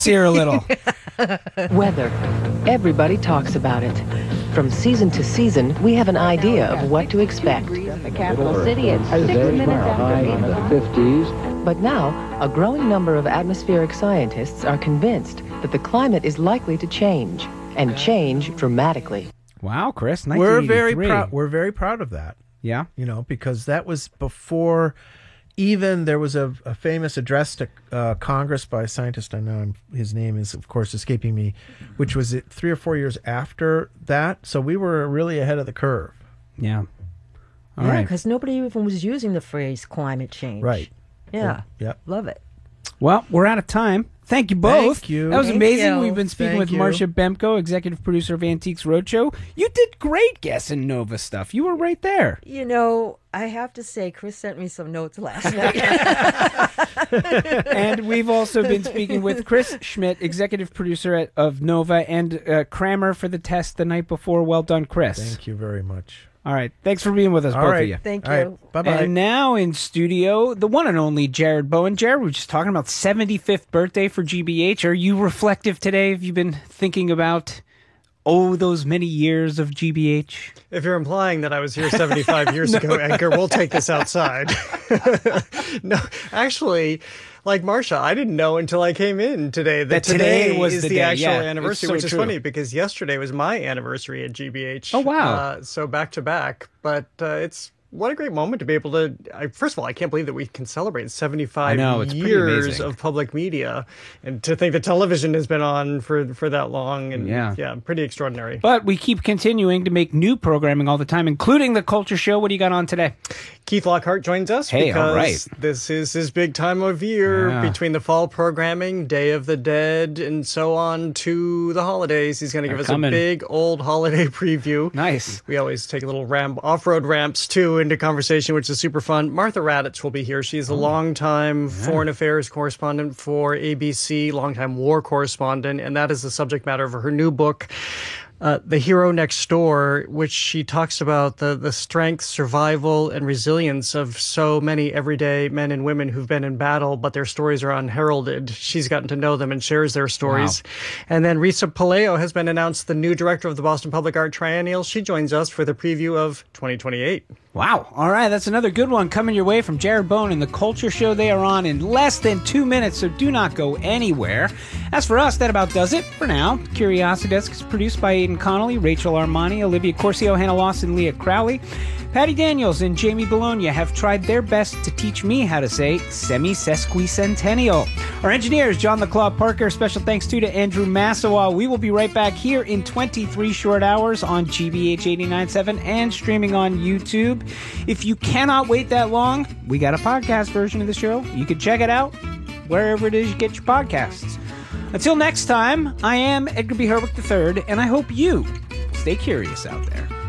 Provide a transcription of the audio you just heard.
here a little. Weather. Everybody talks about it. From season to season, we have an idea of what to expect. The capital city at 6 minutes after in the 50s. But now, a growing number of atmospheric scientists are convinced that the climate is likely to change, and change dramatically. Wow, Chris, We're 1983. we're very proud of that. Yeah. You know, because that was before even there was a famous address to Congress by a scientist. I know his name is, of course, escaping me, which was 3 or 4 years after that. So we were really ahead of the curve. Yeah. All Yeah, right. because nobody even was using the phrase climate change. Right. Yeah. Yep. Love it. Well, we're out of time. Thank you both. Thank you. That was Thank amazing. you. We've been speaking Thank with you. Marcia Bemko, executive producer of Antiques Roadshow. You did great guessing Nova stuff. You were right there. You know, I have to say, Chris sent me some notes last night. And we've also been speaking with Chris Schmidt, executive producer of Nova, and Kramer for the test the night before. Well done, Chris. Thank you very much. All right. Thanks for being with us, All both right. of you. Thank All you. right. Bye-bye. And now in studio, the one and only Jared Bowen. Jared, we were just talking about 75th birthday for GBH. Are you reflective today? Have you been thinking about, those many years of GBH? If you're implying that I was here 75 years ago, Edgar, we'll take this outside. No, actually, like Marcia, I didn't know until I came in today that today was is the the day. actual Yeah, anniversary, it's so which is true. funny because yesterday was my anniversary at GBH. Oh, wow. So back to back. But it's what a great moment to be able to. First of all, I can't believe that we can celebrate 75 I know, it's pretty years amazing. of public media, and to think that television has been on for that long. And Yeah. pretty extraordinary. But we keep continuing to make new programming all the time, including the Culture Show. What do you got on today? Keith Lockhart joins us Hey, because all right. this is his big time of year Yeah. between the fall programming, Day of the Dead, and so on to the holidays. He's going to give us coming. a big old holiday preview. Nice. We always take a little off-road ramps, too, into conversation, which is super fun. Martha Raddatz will be here. She's a longtime foreign affairs correspondent for ABC, longtime war correspondent, and that is the subject matter of her new book, The Hero Next Door, which she talks about the strength, survival, and resilience of so many everyday men and women who've been in battle, but their stories are unheralded. She's gotten to know them and shares their stories. Wow. And then Risa Palaio has been announced the new director of the Boston Public Art Triennial. She joins us for the preview of 2028. Wow. All right. That's another good one coming your way from Jared Bowen and the Culture Show. They are on in less than 2 minutes, so do not go anywhere. As for us, that about does it for now. Curiosity Desk is produced by Aidan Connolly, Rachel Armani, Olivia Corcio, Hannah Lawson, Leah Crowley. Patty Daniels and Jamie Bologna have tried their best to teach me how to say semi-sesquicentennial. Our engineer is John LeClaw Parker. Special thanks to Andrew Massawa. We will be right back here in 23 short hours on GBH 89.7 and streaming on YouTube. If you cannot wait that long, we got a podcast version of the show. You can check it out wherever it is you get your podcasts. Until next time, I am Edgar B. Herwick III, and I hope you stay curious out there.